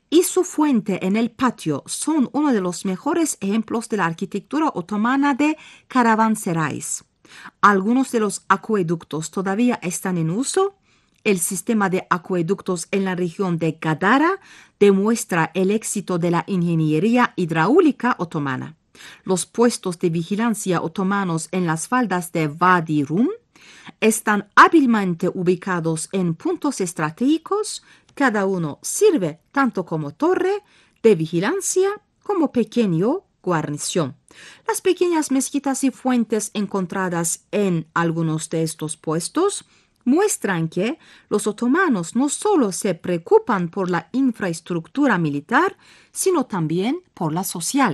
y su fuente en el patio son uno de los mejores ejemplos de la arquitectura otomana de caravanserais. Algunos de los acueductos todavía están en uso. El sistema de acueductos en la región de Gadara demuestra el éxito de la ingeniería hidráulica otomana. Los puestos de vigilancia otomanos en las faldas de Wadi Rum están hábilmente ubicados en puntos estratégicos. Cada uno sirve tanto como torre de vigilancia como pequeño guarnición. Las pequeñas mezquitas y fuentes encontradas en algunos de estos puestos muestran que los otomanos no solo se preocupan por la infraestructura militar, sino también por la social.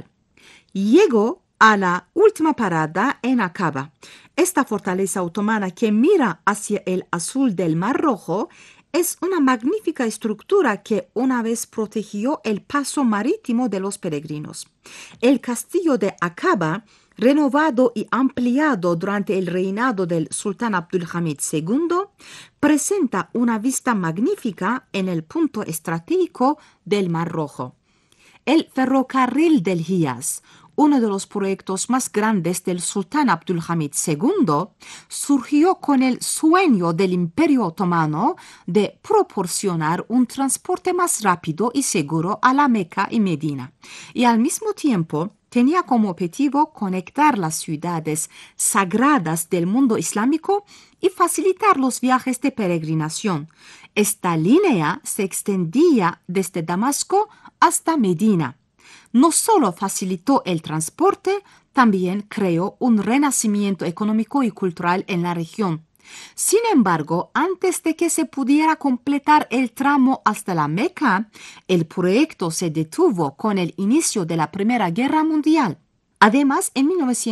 Llegó a la última parada en Aqaba. Esta fortaleza otomana que mira hacia el azul del Mar Rojo es una magnífica estructura que una vez protegió el paso marítimo de los peregrinos. El castillo de Aqaba, renovado y ampliado durante el reinado del sultán Abdulhamid II, presenta una vista magnífica en el punto estratégico del Mar Rojo. El ferrocarril del Hiyaz, uno de los proyectos más grandes del sultán Abdulhamid II, surgió con el sueño del Imperio Otomano de proporcionar un transporte más rápido y seguro a la Meca y Medina, y al mismo tiempo tenía como objetivo conectar las ciudades sagradas del mundo islámico y facilitar los viajes de peregrinación. Esta línea se extendía desde Damasco hasta Medina. No solo facilitó el transporte, también creó un renacimiento económico y cultural en la región. Sin embargo, antes de que se pudiera completar el tramo hasta la Meca, el proyecto se detuvo con el inicio de la Primera Guerra Mundial. Además, en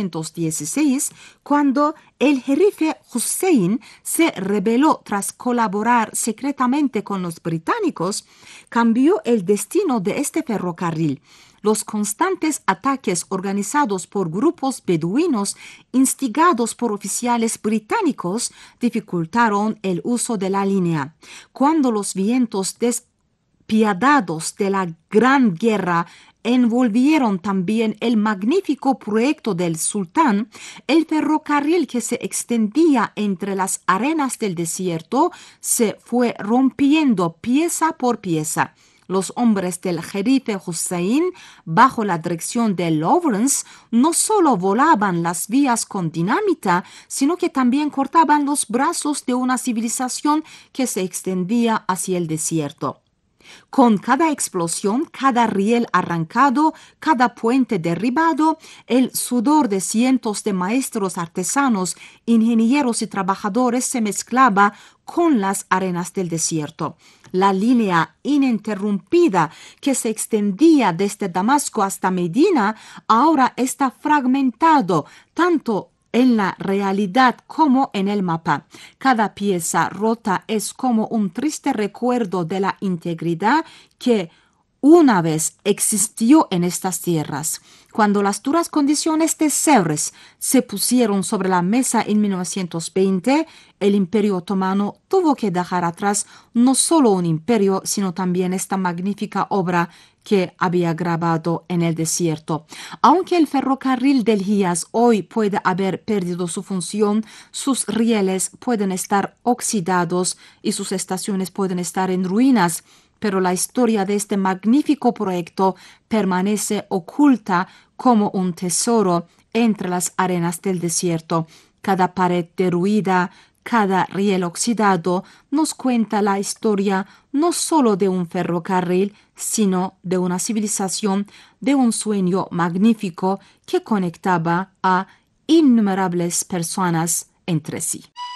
1916, cuando el jerife Hussein se rebeló tras colaborar secretamente con los británicos, cambió el destino de este ferrocarril. Los constantes ataques organizados por grupos beduinos instigados por oficiales británicos dificultaron el uso de la línea. Cuando los vientos despiadados de la Gran Guerra envolvieron también el magnífico proyecto del sultán, el ferrocarril que se extendía entre las arenas del desierto se fue rompiendo pieza por pieza. Los hombres del jerife Hussein, bajo la dirección de Lawrence, no solo volaban las vías con dinamita, sino que también cortaban los brazos de una civilización que se extendía hacia el desierto. Con cada explosión, cada riel arrancado, cada puente derribado, el sudor de cientos de maestros artesanos, ingenieros y trabajadores se mezclaba con las arenas del desierto. La línea ininterrumpida que se extendía desde Damasco hasta Medina ahora está fragmentado tanto en la realidad como en el mapa. Cada pieza rota es como un triste recuerdo de la integridad que una vez existió en estas tierras. Cuando las duras condiciones de Sevres se pusieron sobre la mesa en 1920, el Imperio Otomano tuvo que dejar atrás no solo un imperio, sino también esta magnífica obra que había grabado en el desierto. Aunque el ferrocarril del Hiyaz hoy puede haber perdido su función, sus rieles pueden estar oxidados y sus estaciones pueden estar en ruinas, pero la historia de este magnífico proyecto permanece oculta como un tesoro entre las arenas del desierto. Cada pared derruida, cada riel oxidado nos cuenta la historia no solo de un ferrocarril, sino de una civilización, de un sueño magnífico que conectaba a innumerables personas entre sí.